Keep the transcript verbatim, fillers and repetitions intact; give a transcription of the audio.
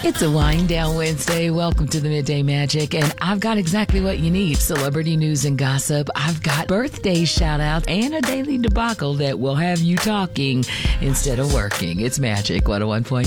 It's a wind down Wednesday. Welcome to the Midday Magic, and I've got exactly what you need. Celebrity news and gossip. I've got birthday shout outs and a daily debacle that will have you talking instead of working. It's Magic one oh one point